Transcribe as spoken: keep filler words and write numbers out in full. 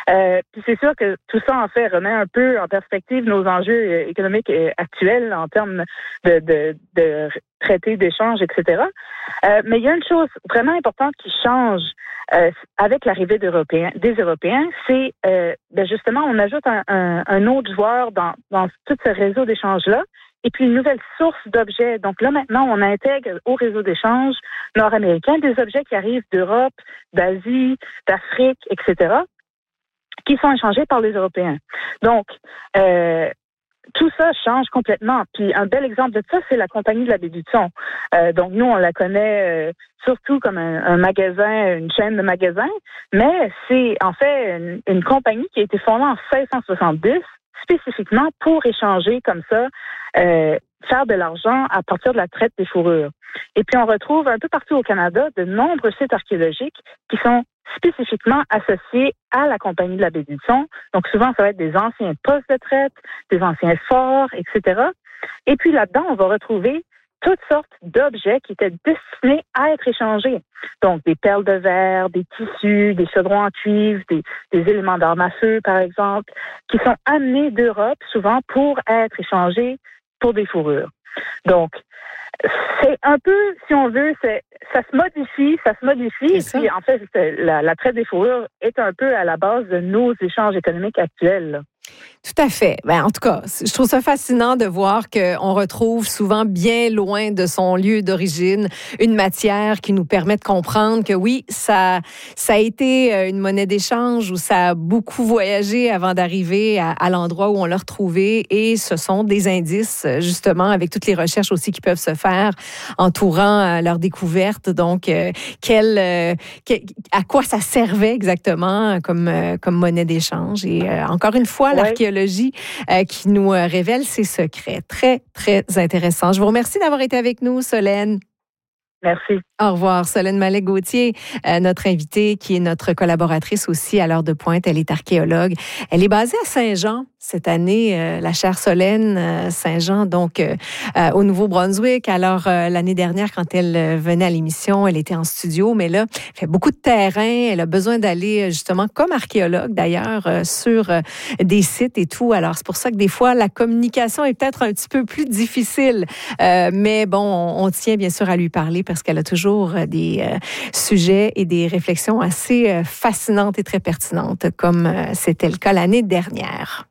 Euh, puis c'est sûr que tout ça, en fait, remet un peu en perspective nos enjeux économiques actuels en termes de, de, de traités d'échange, et cetera. Euh, mais il y a une chose vraiment importante qui change euh, avec l'arrivée d'Européens, des Européens, c'est euh, ben justement, on ajoute un, un, un autre joueur dans, dans tout ce réseau d'échange-là, et puis une nouvelle source d'objets. Donc là, maintenant, on intègre au réseau d'échange nord-américain des objets qui arrivent d'Europe, d'Asie, d'Afrique, et cetera, qui sont échangés par les Européens. Donc, euh, tout ça change complètement. Puis un bel exemple de ça, c'est la Compagnie de la Baie du Thon. Euh, donc nous, on la connaît euh, surtout comme un, un magasin, une chaîne de magasins, mais c'est en fait une, une compagnie qui a été fondée en seize cent soixante-dix spécifiquement pour échanger comme ça, euh, faire de l'argent à partir de la traite des fourrures. Et puis on retrouve un peu partout au Canada de nombreux sites archéologiques qui sont spécifiquement associés à la Compagnie de la Baie du Thon. Donc souvent, ça va être des anciens postes de traite, des anciens forts, et cetera. Et puis là-dedans, on va retrouver toutes sortes d'objets qui étaient destinés à être échangés. Donc des perles de verre, des tissus, des chaudrons en cuivre, des, des éléments d'armes à feu, par exemple, qui sont amenés d'Europe souvent pour être échangés pour des fourrures. Donc, c'est un peu, si on veut, c'est, ça se modifie, ça se modifie. Et puis, en fait, la, la traite des fourrures est un peu à la base de nos échanges économiques actuels, là. Tout à fait. Ben, en tout cas, je trouve ça fascinant de voir qu'on retrouve souvent bien loin de son lieu d'origine une matière qui nous permet de comprendre que oui, ça, ça a été une monnaie d'échange où ça a beaucoup voyagé avant d'arriver à, à l'endroit où on l'a retrouvé, et ce sont des indices, justement, avec toutes les recherches aussi qui peuvent se faire entourant leur découverte. Donc, euh, quel, euh, quel, à quoi ça servait exactement comme, euh, comme monnaie d'échange. Et euh, encore une fois, l'archéologie euh, qui nous euh, révèle ses secrets. Très, très intéressant. Je vous remercie d'avoir été avec nous, Solène. Merci. Au revoir. Solène Mallet-Gauthier, euh, notre invitée, qui est notre collaboratrice aussi à l'heure de pointe. Elle est archéologue. Elle est basée à Saint-Jean. Cette année, euh, la chère Solène euh, Saint-Jean, donc euh, euh, au Nouveau-Brunswick. Alors, euh, l'année dernière, quand elle euh, venait à l'émission, elle était en studio, mais là, elle fait beaucoup de terrain. Elle a besoin d'aller, justement, comme archéologue d'ailleurs, euh, sur euh, des sites et tout. Alors, c'est pour ça que des fois, la communication est peut-être un petit peu plus difficile. Euh, mais bon, on, on tient bien sûr à lui parler parce qu'elle a toujours des euh, sujets et des réflexions assez euh, fascinantes et très pertinentes, comme euh, c'était le cas l'année dernière.